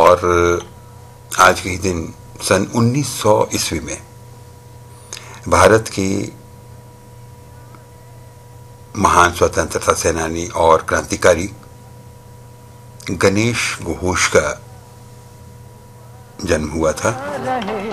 और आज के ही दिन सन 1900 ईस्वी में भारत की महान स्वतंत्रता सेनानी और क्रांतिकारी गणेश घोष का जन्म हुआ था।